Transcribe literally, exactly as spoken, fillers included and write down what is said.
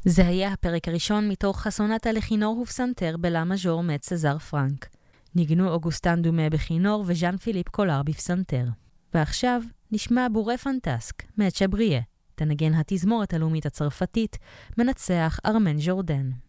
זה היה הפרק הראשון מתוך הסונטה לכינור ופסנתר בלה מז'ור מאת סזאר פרנק. ניגנו אוגוסטן דומה בכינור וז'אן פיליפ קולר בפסנתר. ועכשיו נשמע בורי פנטסק מאת שברייה, תנגן התזמורת הלאומית הצרפתית, מנצח ארמן ז'ורדן.